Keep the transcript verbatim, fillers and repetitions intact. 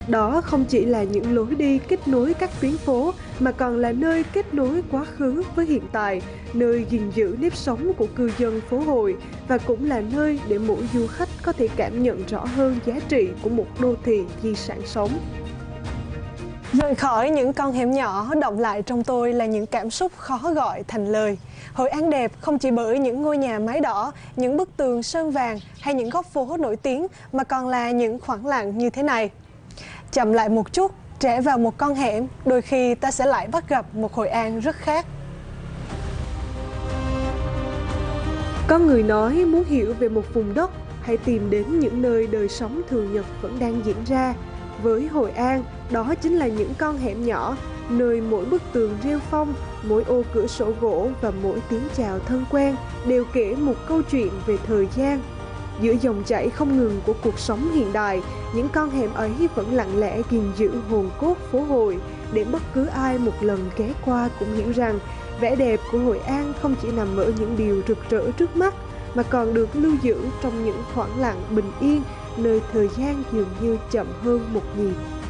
Đó không chỉ là những lối đi kết nối các tuyến phố mà còn là nơi kết nối quá khứ với hiện tại, nơi gìn giữ nếp sống của cư dân phố Hội và cũng là nơi để mỗi du khách có thể cảm nhận rõ hơn giá trị của một đô thị di sản sống. Rời khỏi những con hẻm nhỏ, đọng lại trong tôi là những cảm xúc khó gọi thành lời. Hội An đẹp không chỉ bởi những ngôi nhà mái đỏ, những bức tường sơn vàng hay những góc phố nổi tiếng mà còn là những khoảng lặng như thế này. Chậm lại một chút, rẽ vào một con hẻm, đôi khi ta sẽ lại bắt gặp một Hội An rất khác. Có người nói muốn hiểu về một vùng đất, hãy tìm đến những nơi đời sống thường nhật vẫn đang diễn ra. Với Hội An, đó chính là những con hẻm nhỏ, nơi mỗi bức tường rêu phong, mỗi ô cửa sổ gỗ và mỗi tiếng chào thân quen đều kể một câu chuyện về thời gian. Giữa dòng chảy không ngừng của cuộc sống hiện đại, những con hẻm ấy vẫn lặng lẽ gìn giữ hồn cốt phố Hội, để bất cứ ai một lần ghé qua cũng hiểu rằng vẻ đẹp của Hội An không chỉ nằm ở những điều rực rỡ trước mắt, mà còn được lưu giữ trong những khoảng lặng bình yên, nơi thời gian dường như chậm hơn một nhịp.